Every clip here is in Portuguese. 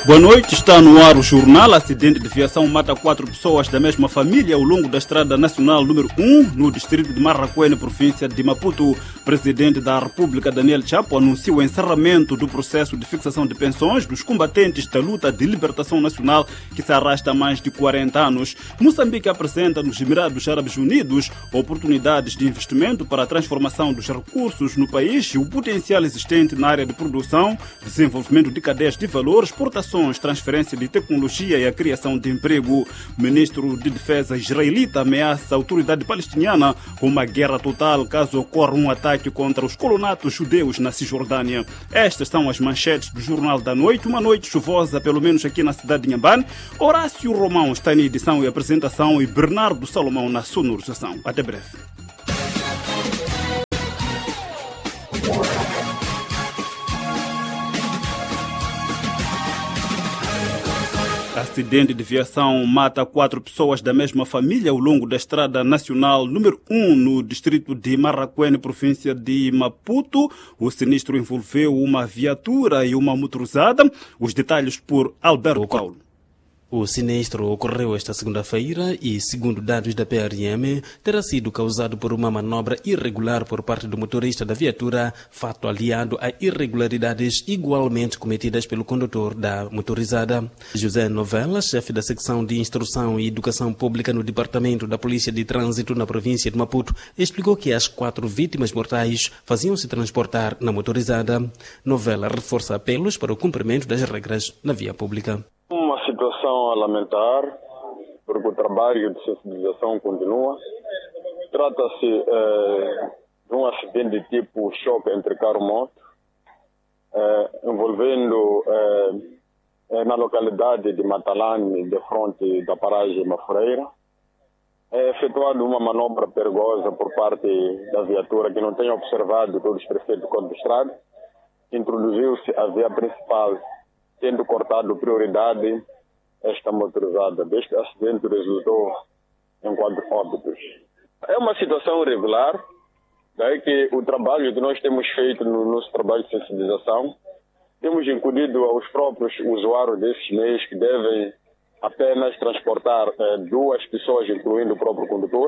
Boa noite, está no ar o jornal. Acidente de viação mata 4 pessoas da mesma família ao longo da estrada nacional número 1, no distrito de Marraquene, província de Maputo. Presidente da República, Daniel Chapo, anunciou o encerramento do processo de fixação de pensões dos combatentes da luta de libertação nacional que se arrasta há mais de 40 anos. Moçambique apresenta nos Emirados Árabes Unidos oportunidades de investimento para a transformação dos recursos no país e o potencial existente na área de produção, desenvolvimento de cadeias de valor, exportação, transferência de tecnologia e a criação de emprego. O ministro de Defesa israelita ameaça a autoridade palestiniana com uma guerra total caso ocorra um ataque contra os colonatos judeus na Cisjordânia. Estas são as manchetes do Jornal da Noite. Uma noite chuvosa, pelo menos aqui na cidade de Inhambane. Horácio Romão está na edição e apresentação e Bernardo Salomão na sonorização. Até breve. Acidente de viação mata 4 pessoas da mesma família ao longo da estrada nacional número 1 no distrito de Marraquene, província de Maputo. O sinistro envolveu uma viatura e uma motorizada. Os detalhes por Alberto Paulo. O sinistro ocorreu esta segunda-feira e, segundo dados da PRM, terá sido causado por uma manobra irregular por parte do motorista da viatura, fato aliado a irregularidades igualmente cometidas pelo condutor da motorizada. José Novella, chefe da secção de Instrução e Educação Pública no Departamento da Polícia de Trânsito na província de Maputo, explicou que as 4 vítimas mortais faziam-se transportar na motorizada. Novella reforça apelos para o cumprimento das regras na via pública. Uma situação a lamentar, porque o trabalho de sensibilização continua. Trata-se de um acidente de tipo choque entre carro e moto, envolvendo na localidade de Matalane, de frente da paragem Mafreira. É efetuada uma manobra perigosa por parte da viatura que não tem observado todos os preceitos do Código de Estrada. Introduziu-se a via principal, tendo cortado prioridade esta motorizada. Deste acidente resultou em 4 óbitos. É uma situação irregular, daí que o trabalho que nós temos feito no nosso trabalho de sensibilização, temos incluído aos próprios usuários desses meios que devem apenas transportar 2 pessoas, incluindo o próprio condutor,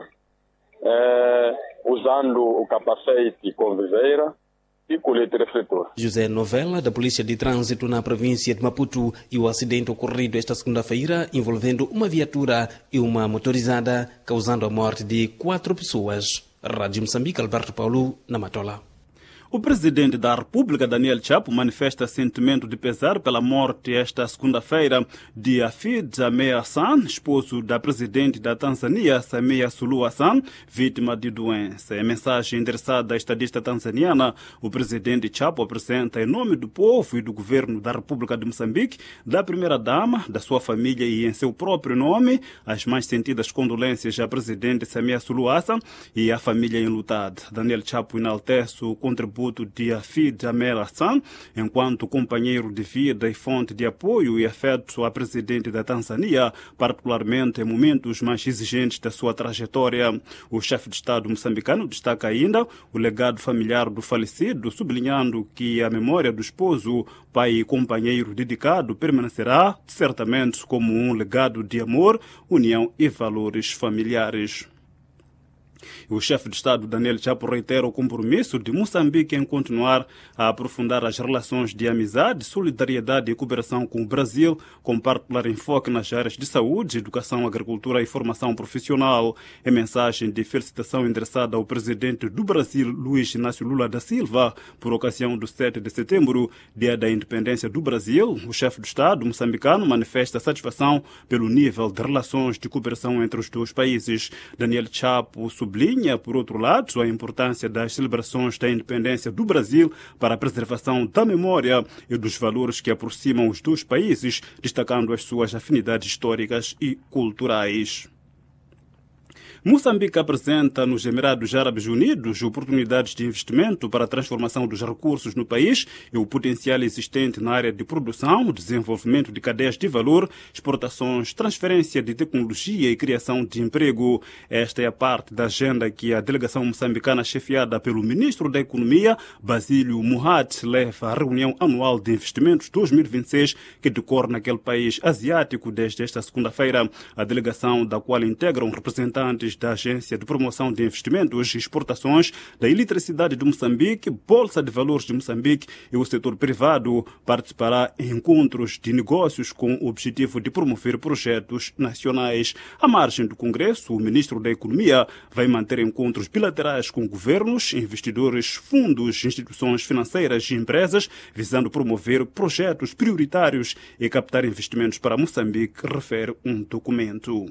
usando o capacete com viseira e colete refletor. José Novella, da Polícia de Trânsito na província de Maputo, e o acidente ocorrido esta segunda-feira envolvendo uma viatura e uma motorizada, causando a morte de 4 pessoas. Rádio Moçambique, Alberto Paulo, na Matola. O presidente da República, Daniel Chapo, manifesta sentimento de pesar pela morte esta segunda-feira de Hafidh Ameir Hassan, esposo da presidente da Tanzânia, Samia Suluhu Hassan, vítima de doença. Em mensagem endereçada à estadista tanzaniana, o presidente Chapo apresenta, em nome do povo e do governo da República de Moçambique, da primeira-dama, da sua família e em seu próprio nome, as mais sentidas condolências à presidente Samia Suluhu Hassan e à família enlutada. Daniel Chapo enaltece o contributo de Hafidh Ameir Hassan, enquanto companheiro de vida e fonte de apoio e afeto à presidente da Tanzânia, particularmente em momentos mais exigentes da sua trajetória. O chefe de Estado moçambicano destaca ainda o legado familiar do falecido, sublinhando que a memória do esposo, pai e companheiro dedicado permanecerá certamente como um legado de amor, união e valores familiares. O chefe de Estado, Daniel Chapo, reitera o compromisso de Moçambique em continuar a aprofundar as relações de amizade, solidariedade e cooperação com o Brasil, com particular enfoque nas áreas de saúde, educação, agricultura e formação profissional. Em mensagem de felicitação endereçada ao presidente do Brasil, Luiz Inácio Lula da Silva, por ocasião do 7 de setembro, dia da independência do Brasil, o chefe de Estado moçambicano manifesta satisfação pelo nível de relações de cooperação entre os 2 países. Daniel Chapo sublinha, por outro lado, a importância das celebrações da independência do Brasil para a preservação da memória e dos valores que aproximam os 2 países, destacando as suas afinidades históricas e culturais. Moçambique apresenta nos Emirados Árabes Unidos oportunidades de investimento para a transformação dos recursos no país e o potencial existente na área de produção, desenvolvimento de cadeias de valor, exportações, transferência de tecnologia e criação de emprego. Esta é a parte da agenda que a delegação moçambicana chefiada pelo ministro da Economia, Basílio Muhat, leva à reunião anual de investimentos 2026 que decorre naquele país asiático desde esta segunda-feira. A delegação, da qual integram representantes da Agência de Promoção de Investimentos e Exportações, da Eletricidade de Moçambique, Bolsa de Valores de Moçambique e o setor privado, participará em encontros de negócios com o objetivo de promover projetos nacionais. À margem do Congresso, o ministro da Economia vai manter encontros bilaterais com governos, investidores, fundos, instituições financeiras e empresas, visando promover projetos prioritários e captar investimentos para Moçambique, refere um documento.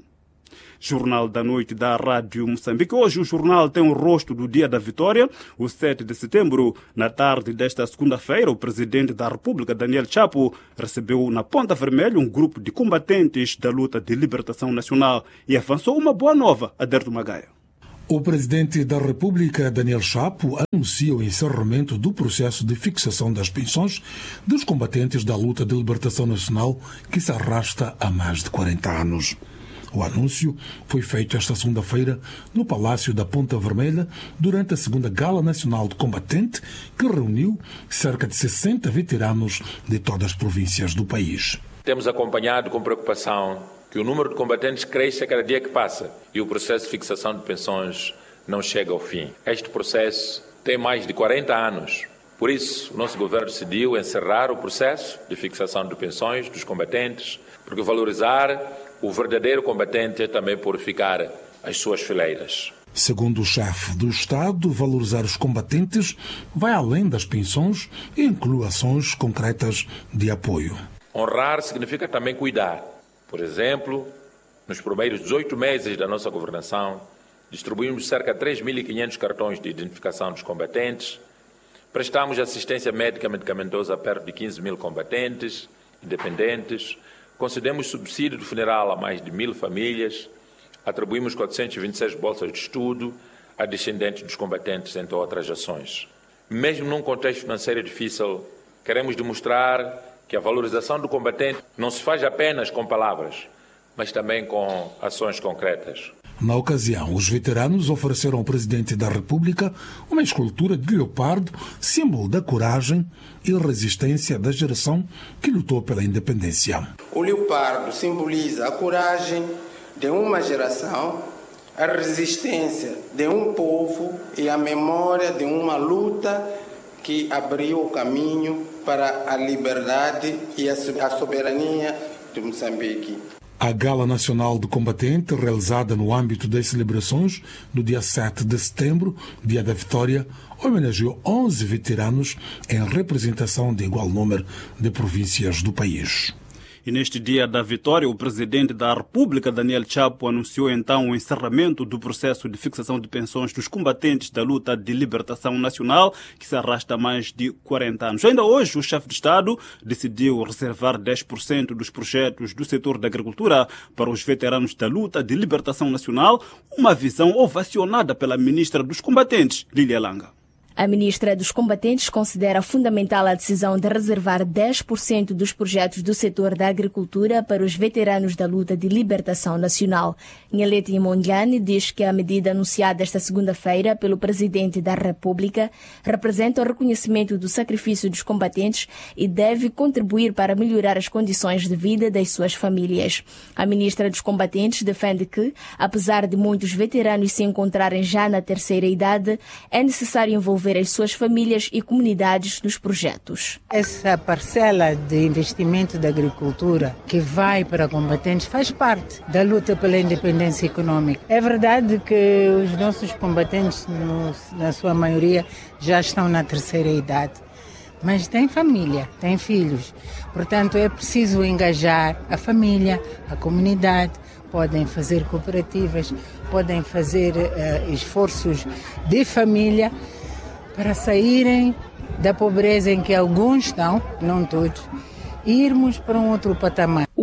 Jornal da Noite da Rádio Moçambique. Hoje o jornal tem o rosto do Dia da Vitória, o 7 de setembro. Na tarde desta segunda-feira, o presidente da República, Daniel Chapo, recebeu na Ponta Vermelha um grupo de combatentes da luta de libertação nacional e avançou uma boa nova, Aderto Magaia. O presidente da República, Daniel Chapo, anuncia o encerramento do processo de fixação das pensões dos combatentes da luta de libertação nacional que se arrasta há mais de 40 anos. O anúncio foi feito esta segunda-feira no Palácio da Ponta Vermelha durante a segunda Gala Nacional de Combatente, que reuniu cerca de 60 veteranos de todas as províncias do país. Temos acompanhado com preocupação que o número de combatentes cresce a cada dia que passa e o processo de fixação de pensões não chega ao fim. Este processo tem mais de 40 anos. Por isso, o nosso governo decidiu encerrar o processo de fixação de pensões dos combatentes, porque valorizar o verdadeiro combatente é também purificar as suas fileiras. Segundo o chefe do Estado, valorizar os combatentes vai além das pensões e inclui ações concretas de apoio. Honrar significa também cuidar. Por exemplo, nos primeiros 18 meses da nossa governação, distribuímos cerca de 3.500 cartões de identificação dos combatentes, prestamos assistência médica medicamentosa a perto de 15.000 combatentes independentes, concedemos subsídio de funeral a mais de 1.000 famílias, atribuímos 426 bolsas de estudo a descendentes dos combatentes, entre outras ações. Mesmo num contexto financeiro difícil, queremos demonstrar que a valorização do combatente não se faz apenas com palavras, mas também com ações concretas. Na ocasião, os veteranos ofereceram ao Presidente da República uma escultura de leopardo, símbolo da coragem e resistência da geração que lutou pela independência. O leopardo simboliza a coragem de uma geração, a resistência de um povo e a memória de uma luta que abriu o caminho para a liberdade e a soberania de Moçambique. A Gala Nacional do Combatente, realizada no âmbito das celebrações do dia 7 de setembro, Dia da Vitória, homenageou 11 veteranos em representação de igual número de províncias do país. E neste Dia da Vitória, o presidente da República, Daniel Chapo, anunciou então o encerramento do processo de fixação de pensões dos combatentes da luta de libertação nacional, que se arrasta há mais de 40 anos. Ainda hoje, o chefe de Estado decidiu reservar 10% dos projetos do setor da agricultura para os veteranos da luta de libertação nacional, uma visão ovacionada pela ministra dos combatentes, Lília Langa. A ministra dos Combatentes considera fundamental a decisão de reservar 10% dos projetos do setor da agricultura para os veteranos da luta de libertação nacional. Nhaleti Mondlane diz que a medida anunciada esta segunda-feira pelo Presidente da República representa o reconhecimento do sacrifício dos combatentes e deve contribuir para melhorar as condições de vida das suas famílias. A ministra dos Combatentes defende que, apesar de muitos veteranos se encontrarem já na terceira idade, é necessário envolver as suas famílias e comunidades nos projetos. Essa parcela de investimento da agricultura que vai para combatentes faz parte da luta pela independência econômica. É verdade que os nossos combatentes, na sua maioria, já estão na terceira idade, mas têm família, têm filhos. Portanto, é preciso engajar a família, a comunidade. Podem fazer cooperativas, podem fazer esforços de família para saírem da pobreza em que alguns estão, não todos, e irmos para um outro patamar. O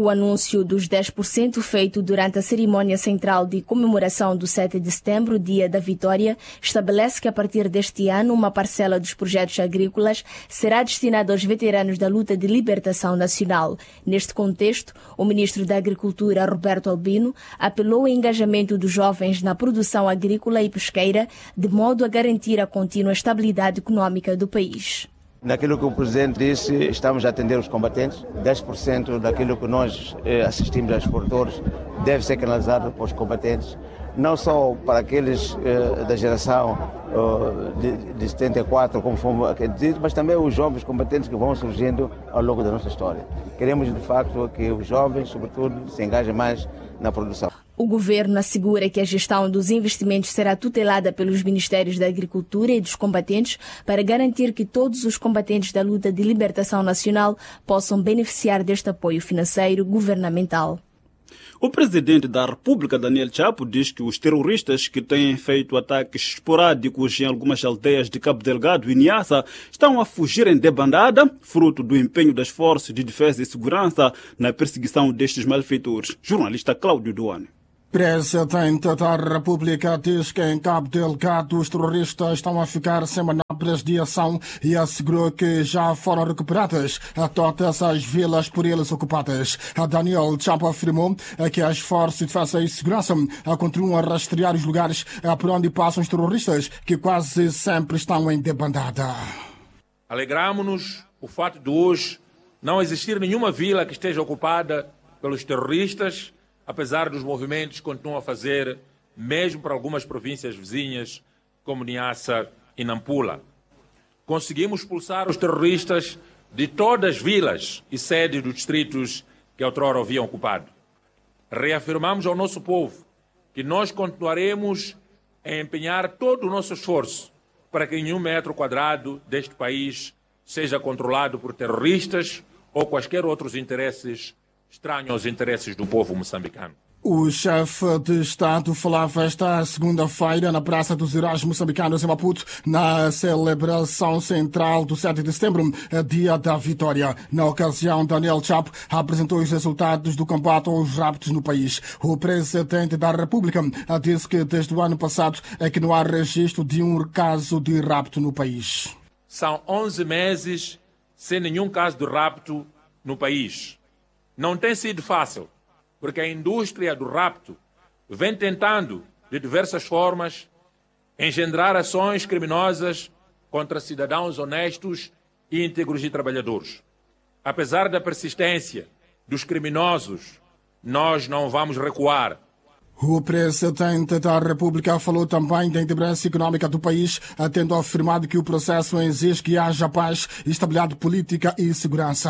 O anúncio dos 10% feito durante a cerimônia central de comemoração do 7 de setembro, Dia da Vitória, estabelece que a partir deste ano uma parcela dos projetos agrícolas será destinada aos veteranos da luta de libertação nacional. Neste contexto, o ministro da Agricultura, Roberto Albino, apelou ao engajamento dos jovens na produção agrícola e pesqueira, de modo a garantir a contínua estabilidade econômica do país. Naquilo que o Presidente disse, estamos a atender os combatentes. 10% daquilo que nós assistimos aos produtores deve ser canalizado para os combatentes, não só para aqueles da geração de 74, como fomos dito, mas também os jovens combatentes que vão surgindo ao longo da nossa história. Queremos, de facto, que os jovens, sobretudo, se engajem mais na produção. O governo assegura que a gestão dos investimentos será tutelada pelos Ministérios da Agricultura e dos Combatentes para garantir que todos os combatentes da luta de libertação nacional possam beneficiar deste apoio financeiro governamental. O presidente da República, Daniel Chapo, diz que os terroristas que têm feito ataques esporádicos em algumas aldeias de Cabo Delgado e Niassa estão a fugir em debandada, fruto do empenho das forças de defesa e segurança na perseguição destes malfeitores. Jornalista Cláudio Duane. Presidente da República diz que em Cabo Delgado os terroristas estão a ficar sem manobras de ação e assegurou que já foram recuperadas todas as vilas por eles ocupadas. Daniel Chapo afirmou que as forças de defesa e segurança continuam a rastrear os lugares por onde passam os terroristas, que quase sempre estão em debandada. Alegramos-nos o fato de hoje não existir nenhuma vila que esteja ocupada pelos terroristas, apesar dos movimentos que continuam a fazer, mesmo para algumas províncias vizinhas, como Niassa e Nampula. Conseguimos expulsar os terroristas de todas as vilas e sedes dos distritos que outrora haviam ocupado. Reafirmamos ao nosso povo que nós continuaremos a empenhar todo o nosso esforço para que nenhum metro quadrado deste país seja controlado por terroristas ou quaisquer outros interesses estranho aos interesses do povo moçambicano. O chefe de Estado falava esta segunda-feira na Praça dos Heróis Moçambicanos em Maputo, na celebração central do 7 de setembro, Dia da Vitória. Na ocasião, Daniel Chapo apresentou os resultados do combate aos raptos no país. O presidente da República disse que desde o ano passado é que não há registro de um caso de rapto no país. São 11 meses sem nenhum caso de rapto no país. Não tem sido fácil, porque a indústria do rapto vem tentando, de diversas formas, engendrar ações criminosas contra cidadãos honestos e íntegros e trabalhadores. Apesar da persistência dos criminosos, nós não vamos recuar. O presidente da República falou também da independência econômica do país, tendo afirmado que o processo exige que haja paz, estabilidade política e segurança.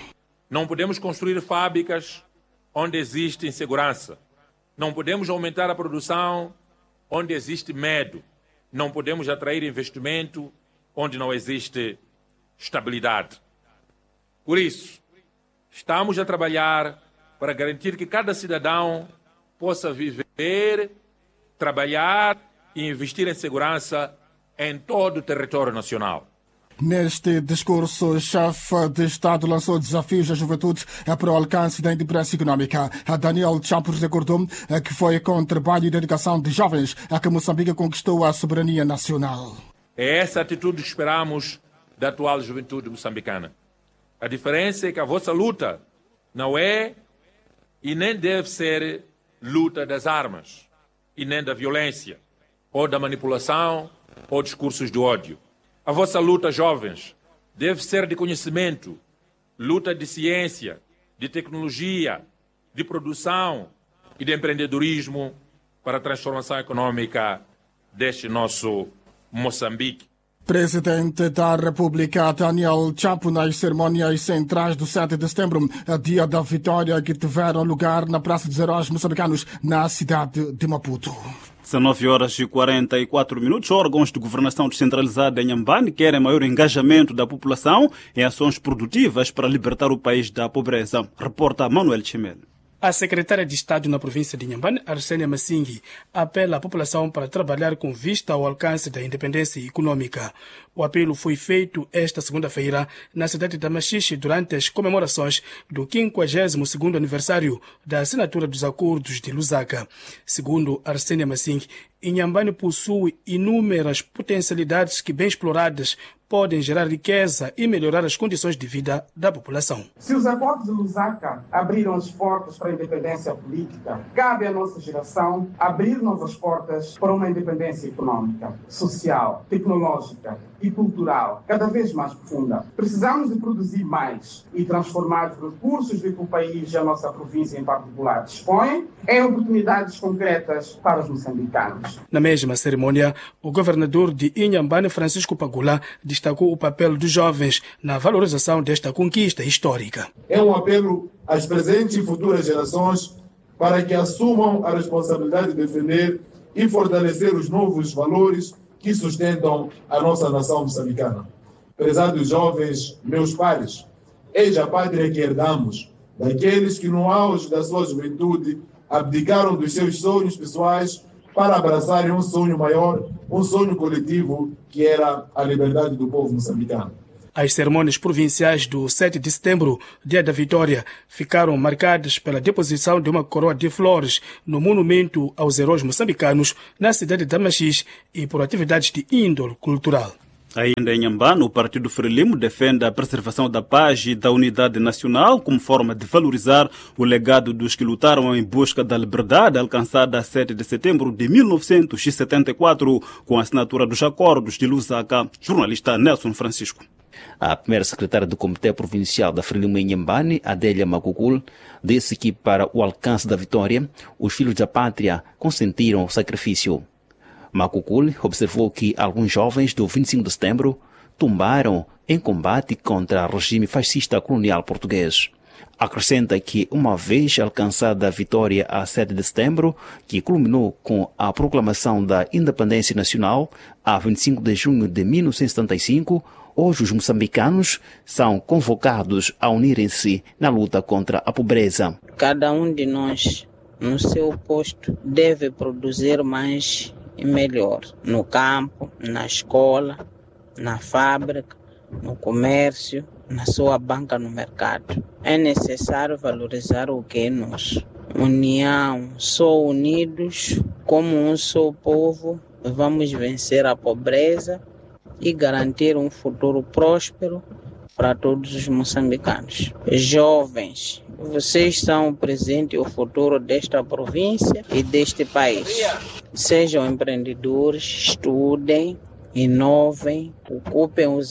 Não podemos construir fábricas onde existe insegurança. Não podemos aumentar a produção onde existe medo. Não podemos atrair investimento onde não existe estabilidade. Por isso, estamos a trabalhar para garantir que cada cidadão possa viver, trabalhar e investir em segurança em todo o território nacional. Neste discurso, o chefe de Estado lançou desafios à juventude para o alcance da independência econômica. Daniel Chapo recordou que foi com o trabalho e dedicação de jovens que Moçambique conquistou a soberania nacional. É essa atitude que esperamos da atual juventude moçambicana. A diferença é que a vossa luta não é e nem deve ser luta das armas, e nem da violência, ou da manipulação, ou discursos de ódio. A vossa luta, jovens, deve ser de conhecimento, luta de ciência, de tecnologia, de produção e de empreendedorismo para a transformação econômica deste nosso Moçambique. Presidente da República, Daniel Chapo, nas cerimônias centrais do 7 de setembro, Dia da Vitória, que tiveram lugar na Praça dos Heróis Moçambicanos, na cidade de Maputo. 19h44. Órgãos de governação descentralizada em Inhambane querem maior engajamento da população em ações produtivas para libertar o país da pobreza. Reporta Manuel Chimel. A secretária de Estado na província de Inhambane, Arsênia Massingi, apela à população para trabalhar com vista ao alcance da independência econômica. O apelo foi feito esta segunda-feira na cidade de Machixe durante as comemorações do 52º aniversário da assinatura dos Acordos de Lusaka. Segundo Arsênia Massingi, Inhambane possui inúmeras potencialidades que, bem exploradas, podem gerar riqueza e melhorar as condições de vida da população. Se os acordos de Lusaka abriram as portas para a independência política, cabe à nossa geração abrir novas portas para uma independência econômica, social, tecnológica e cultural cada vez mais profunda. Precisamos de produzir mais e transformar os recursos de que o país e a nossa província em particular dispõem em oportunidades concretas para os moçambicanos. Na mesma cerimônia, o governador de Inhambane, Francisco Pagula, destacou o papel dos jovens na valorização desta conquista histórica. É um apelo às presentes e futuras gerações para que assumam a responsabilidade de defender e fortalecer os novos valores que sustentam a nossa nação moçambicana. Prezados jovens, meus pares, eis a pátria que herdamos daqueles que no auge da sua juventude abdicaram dos seus sonhos pessoais para abraçarem um sonho maior, um sonho coletivo, que era a liberdade do povo moçambicano. As cerimônias provinciais do 7 de setembro, dia da vitória, ficaram marcadas pela deposição de uma coroa de flores no monumento aos heróis moçambicanos na cidade de Machixe e por atividades de índole cultural. Ainda em Inhambane, o Partido Frelimo defende a preservação da paz e da unidade nacional como forma de valorizar o legado dos que lutaram em busca da liberdade alcançada a 7 de setembro de 1974 com a assinatura dos Acordos de Lusaka. Jornalista Nelson Francisco. A primeira secretária do Comitê Provincial da Frelimo em Inhambane, Adélia Macocul, disse que para o alcance da vitória, os filhos da pátria consentiram o sacrifício. Macocul observou que alguns jovens do 25 de setembro tombaram em combate contra o regime fascista colonial português. Acrescenta que, uma vez alcançada a vitória a 7 de setembro, que culminou com a proclamação da independência nacional a 25 de junho de 1975, hoje os moçambicanos são convocados a unirem-se na luta contra a pobreza. Cada um de nós, no seu posto, deve produzir mais e melhor, no campo, na escola, na fábrica, no comércio, na sua banca no mercado. É necessário valorizar o que é nosso. União, só unidos, como um só povo, vamos vencer a pobreza e garantir um futuro próspero para todos os moçambicanos. Jovens, vocês são o presente e o futuro desta província e deste país. Sejam empreendedores, estudem, inovem, ocupem os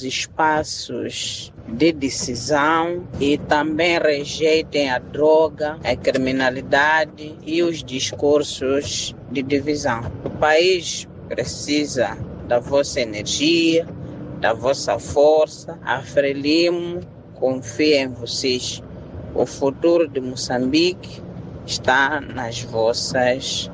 espaços de decisão e também rejeitem a droga, a criminalidade e os discursos de divisão. O país precisa da vossa energia, da vossa força. A Frelimo confia em vocês. O futuro de Moçambique está nas vossas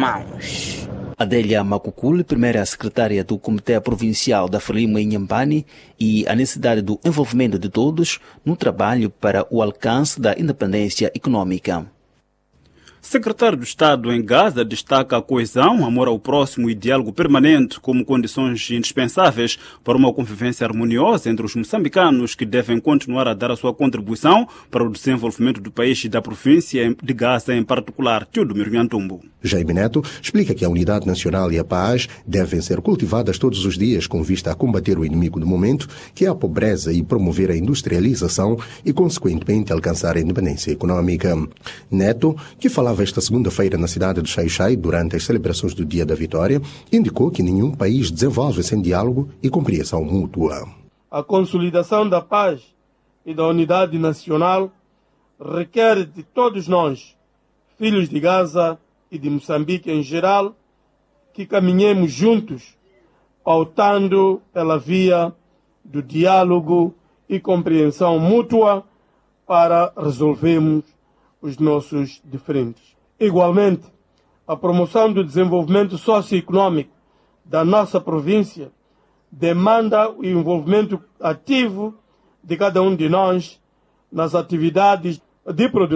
mãos. Adélia Macocul, primeira secretária do Comitê Provincial da Frelimo em Inhambane, e a necessidade do envolvimento de todos no trabalho para o alcance da independência econômica. Secretário do Estado em Gaza destaca a coesão, amor ao próximo e diálogo permanente como condições indispensáveis para uma convivência harmoniosa entre os moçambicanos que devem continuar a dar a sua contribuição para o desenvolvimento do país e da província de Gaza em particular. Teodomiro Nhantumbo. Jaime Neto explica que a unidade nacional e a paz devem ser cultivadas todos os dias com vista a combater o inimigo do momento, que é a pobreza, e promover a industrialização e, consequentemente, alcançar a independência econômica. Neto, que falava esta segunda-feira na cidade de Xai-Xai durante as celebrações do Dia da Vitória, indicou que nenhum país desenvolve sem diálogo e compreensão mútua. A consolidação da paz e da unidade nacional requer de todos nós, filhos de Gaza e de Moçambique em geral, que caminhemos juntos, pautando pela via do diálogo e compreensão mútua para resolvermos os nossos diferentes. Igualmente, a promoção do desenvolvimento socioeconômico da nossa província demanda o envolvimento ativo de cada um de nós nas atividades de produção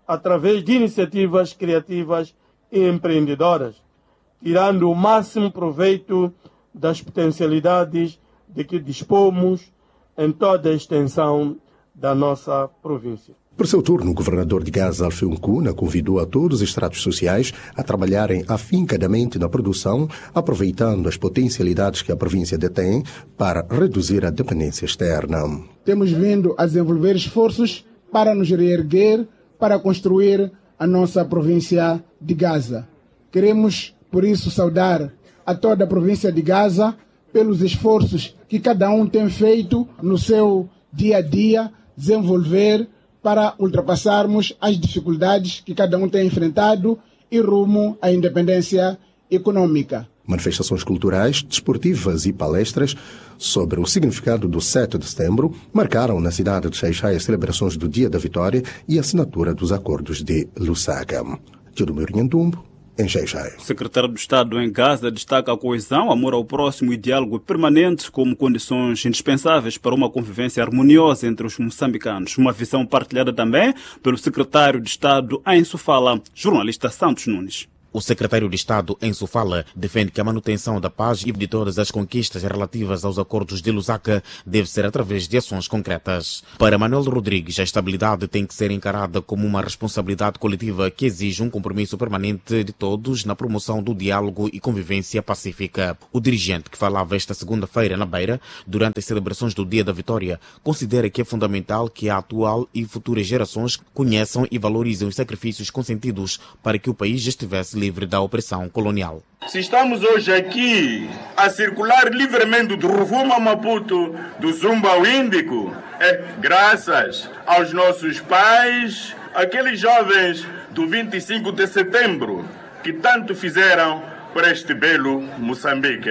através de iniciativas criativas e empreendedoras, tirando o máximo proveito das potencialidades de que dispomos em toda a extensão da nossa província. Por seu turno, o governador de Gaza, Alfeu Nkuna, convidou a todos os estratos sociais a trabalharem afincadamente na produção, aproveitando as potencialidades que a província detém para reduzir a dependência externa. Temos vindo a desenvolver esforços para nos reerguer, para construir a nossa província de Gaza. Queremos, por isso, saudar a toda a província de Gaza pelos esforços que cada um tem feito no seu dia a dia, desenvolver para ultrapassarmos as dificuldades que cada um tem enfrentado e rumo à independência econômica. Manifestações culturais, desportivas e palestras sobre o significado do 7 de setembro marcaram na cidade de Xai-Xai as celebrações do Dia da Vitória e a assinatura dos acordos de Lusaka. Teodomiro Nhantumbo, em Xai-Xai. O secretário do Estado em Gaza destaca a coesão, amor ao próximo e diálogo permanente como condições indispensáveis para uma convivência harmoniosa entre os moçambicanos. Uma visão partilhada também pelo secretário de Estado em Sofala, jornalista Santos Nunes. O secretário de Estado, em Sofala, defende que a manutenção da paz e de todas as conquistas relativas aos acordos de Lusaka deve ser através de ações concretas. Para Manuel Rodrigues, a estabilidade tem que ser encarada como uma responsabilidade coletiva que exige um compromisso permanente de todos na promoção do diálogo e convivência pacífica. O dirigente, que falava esta segunda-feira na Beira, durante as celebrações do Dia da Vitória, considera que é fundamental que a atual e futuras gerações conheçam e valorizem os sacrifícios consentidos para que o país estivesse livre da opressão colonial. Se estamos hoje aqui a circular livremente do Rovuma a Maputo, do Zumba ao Índico, é graças aos nossos pais, aqueles jovens do 25 de setembro, que tanto fizeram por este belo Moçambique.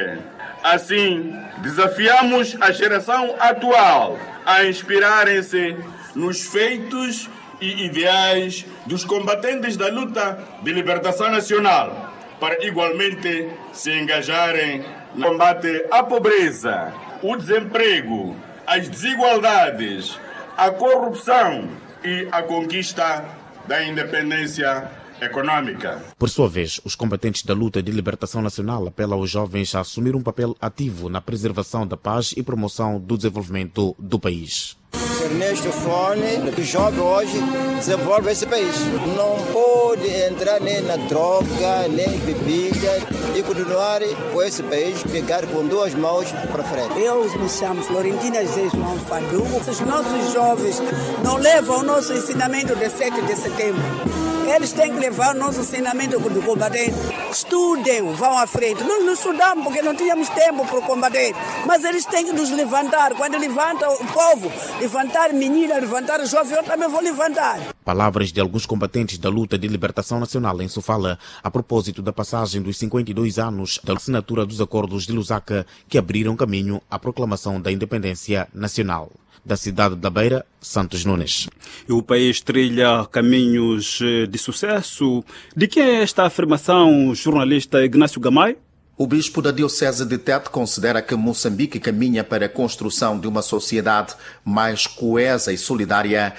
Assim, desafiamos a geração atual a inspirarem-se nos feitos e ideais dos combatentes da luta de libertação nacional, para igualmente se engajarem no combate à pobreza, o desemprego, as desigualdades, a corrupção e a conquista da independência econômica. Por sua vez, os combatentes da luta de libertação nacional apelam aos jovens a assumir um papel ativo na preservação da paz e promoção do desenvolvimento do país. Ernesto Fone, que jovem hoje desenvolve esse país. Não pode entrar nem na droga, nem bebida e continuar com esse país, pegar com duas mãos para frente. Eu me chamo Florentina José João Fadu. Os nossos jovens não levam o nosso ensinamento de 7 de setembro. Eles têm que levar o nosso ensinamento do combatente. Estudem, vão à frente. Nós não estudamos porque não tínhamos tempo para combater. Mas eles têm que nos levantar. Quando levantam o povo, levantar menina, levantar jovem, eu também vou levantar. Palavras de alguns combatentes da luta de libertação nacional em Sofala, a propósito da passagem dos 52 anos da assinatura dos acordos de Lusaka, que abriram caminho à proclamação da independência nacional. Da cidade da Beira, Santos Nunes. E o país trilha caminhos de sucesso. De que é esta afirmação, jornalista Ignácio Gamay? O bispo da Diocese de Tete considera que Moçambique caminha para a construção de uma sociedade mais coesa e solidária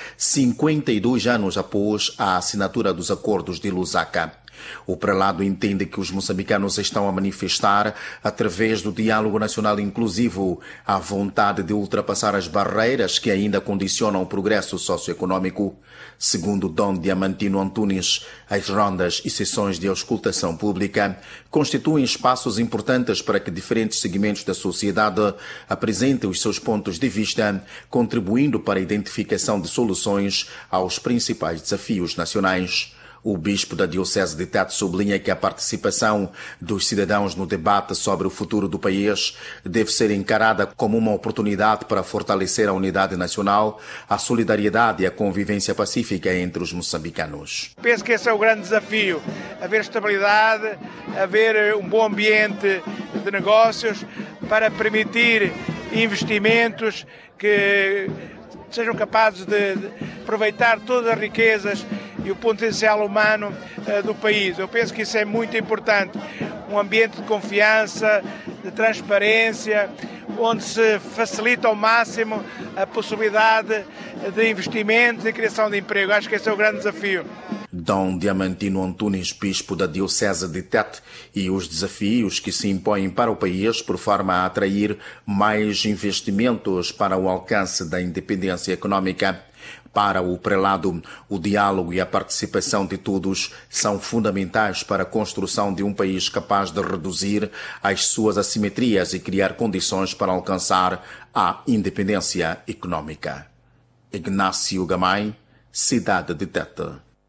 52 anos após a assinatura dos acordos de Lusaka. O prelado entende que os moçambicanos estão a manifestar, através do diálogo nacional inclusivo, a vontade de ultrapassar as barreiras que ainda condicionam o progresso socioeconômico. Segundo Dom Diamantino Antunes, as rondas e sessões de auscultação pública constituem espaços importantes para que diferentes segmentos da sociedade apresentem os seus pontos de vista, contribuindo para a identificação de soluções aos principais desafios nacionais. O bispo da Diocese de Tete sublinha que a participação dos cidadãos no debate sobre o futuro do país deve ser encarada como uma oportunidade para fortalecer a unidade nacional, a solidariedade e a convivência pacífica entre os moçambicanos. Penso que esse é o grande desafio, haver estabilidade, haver um bom ambiente de negócios para permitir investimentos que sejam capazes de aproveitar todas as riquezas e o potencial humano do país. Eu penso que isso é muito importante. Um ambiente de confiança, de transparência, onde se facilita ao máximo a possibilidade de investimento e criação de emprego. Acho que esse é o grande desafio. Dom Diamantino Antunes, bispo da Diocese de Tete, e os desafios que se impõem para o país por forma a atrair mais investimentos para o alcance da independência econômica. Para o prelado, o diálogo e a participação de todos são fundamentais para a construção de um país capaz de reduzir as suas assimetrias e criar condições para alcançar a independência econômica. Ignácio Gamay, cidade de Tete.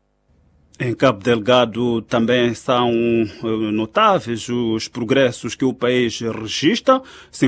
Em Cabo Delgado também são notáveis os progressos que o país registra.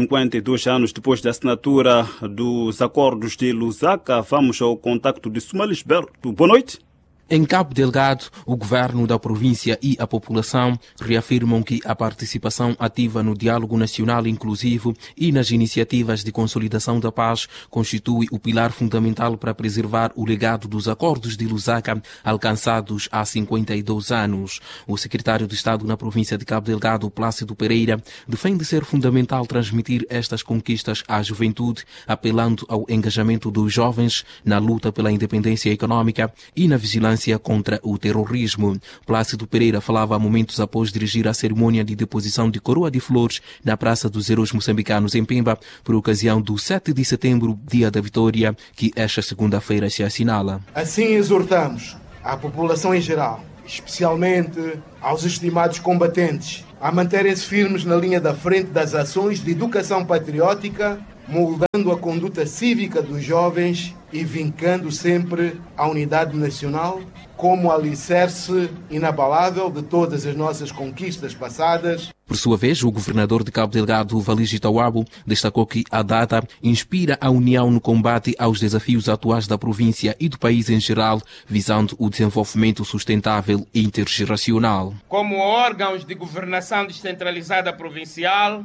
52 anos depois da assinatura dos acordos de Lusaka, vamos ao contacto de Sumalisberto. Boa noite. Em Cabo Delgado, o governo da província e a população reafirmam que a participação ativa no diálogo nacional inclusivo e nas iniciativas de consolidação da paz constitui o pilar fundamental para preservar o legado dos acordos de Lusaka alcançados há 52 anos. O secretário de Estado na província de Cabo Delgado, Plácido Pereira, defende ser fundamental transmitir estas conquistas à juventude, apelando ao engajamento dos jovens na luta pela independência econômica e na vigilância contra o terrorismo. Plácido Pereira falava momentos após dirigir a cerimônia de deposição de coroa de flores na Praça dos Heróis Moçambicanos em Pemba, por ocasião do 7 de setembro, Dia da Vitória, que esta segunda-feira se assinala. Assim exortamos à população em geral, especialmente aos estimados combatentes, a manterem-se firmes na linha da frente das ações de educação patriótica, moldando a conduta cívica dos jovens e vincando sempre a unidade nacional como alicerce inabalável de todas as nossas conquistas passadas. Por sua vez, o governador de Cabo Delgado, Valigi Tawabo, destacou que a data inspira a união no combate aos desafios atuais da província e do país em geral, visando o desenvolvimento sustentável e intergeracional. Como órgãos de governação descentralizada provincial,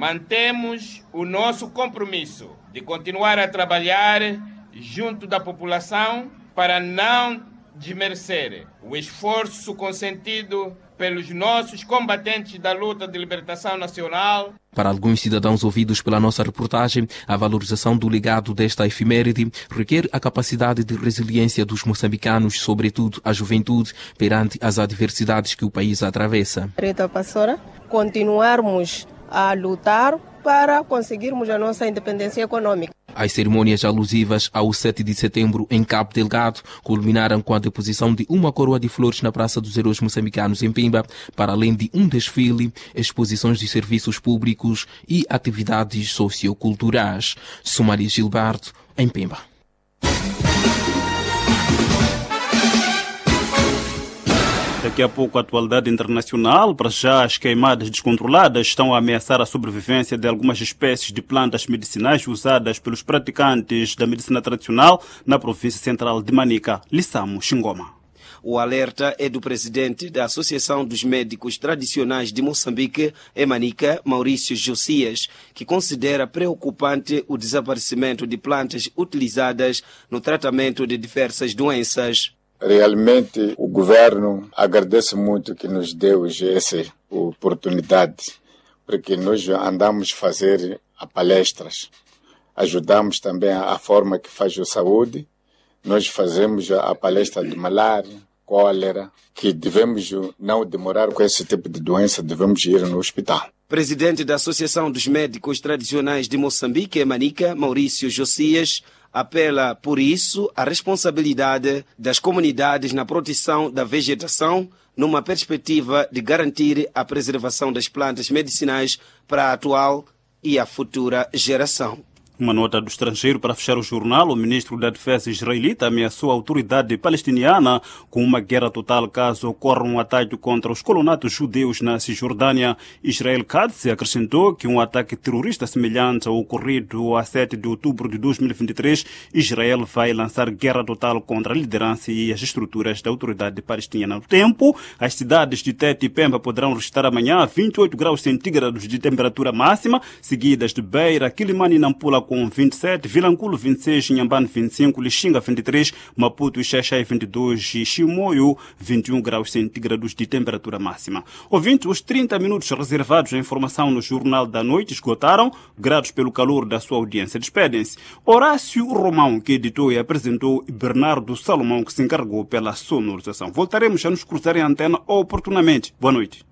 mantemos o nosso compromisso de continuar a trabalhar junto da população para não desmerecer o esforço consentido pelos nossos combatentes da luta de libertação nacional. Para alguns cidadãos ouvidos pela nossa reportagem, a valorização do legado desta efeméride requer a capacidade de resiliência dos moçambicanos, sobretudo a juventude, perante as adversidades que o país atravessa. Rita Passora, continuarmos a lutar para conseguirmos a nossa independência econômica. As cerimônias alusivas ao 7 de setembro em Cabo Delgado culminaram com a deposição de uma coroa de flores na Praça dos Heróis Moçambicanos em Pemba, para além de um desfile, exposições de serviços públicos e atividades socioculturais. Sumária Gilberto, em Pemba. Daqui a pouco, a atualidade internacional. Para já, as queimadas descontroladas estão a ameaçar a sobrevivência de algumas espécies de plantas medicinais usadas pelos praticantes da medicina tradicional na província central de Manica. Lissamo Xingoma. O alerta é do presidente da Associação dos Médicos Tradicionais de Moçambique, em Manica, Maurício Josias, que considera preocupante o desaparecimento de plantas utilizadas no tratamento de diversas doenças. Realmente, o governo agradece muito que nos deu essa oportunidade, porque nós andamos a fazer palestras, ajudamos também a forma que faz a saúde, nós fazemos a palestra de malária, cólera, que devemos não demorar com esse tipo de doença, devemos ir no hospital. Presidente da Associação dos Médicos Tradicionais de Moçambique, em Manica, Maurício Josias, apela, por isso, à responsabilidade das comunidades na proteção da vegetação, numa perspectiva de garantir a preservação das plantas medicinais para a atual e a futura geração. Uma nota do estrangeiro para fechar o jornal. O ministro da Defesa israelita ameaçou a autoridade palestiniana com uma guerra total caso ocorra um ataque contra os colonatos judeus na Cisjordânia. Israel Katz acrescentou que um ataque terrorista semelhante ao ocorrido a 7 de outubro de 2023, Israel vai lançar guerra total contra a liderança e as estruturas da autoridade palestiniana. No tempo, as cidades de Tete e Pemba poderão registrar amanhã 28 graus centígrados de temperatura máxima, seguidas de Beira, Quilimane e Nampula com 27, Vilanculo 26, Inhambane 25, Lixinga 23, Maputo e Xaixai 22 e Chimoio 21 graus centígrados de temperatura máxima. Ouvinte, os 30 minutos reservados à informação no Jornal da Noite esgotaram, gratos pelo calor da sua audiência. Despedem-se Horácio Romão, que editou e apresentou, e Bernardo Salomão, que se encarregou pela sonorização. Voltaremos a nos cruzar em antena oportunamente. Boa noite.